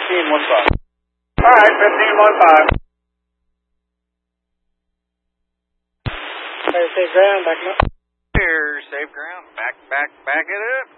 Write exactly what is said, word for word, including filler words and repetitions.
fifteen one five. All right, fifteen one five. Safe ground, back up. Here, safe ground. Back, back, back it up.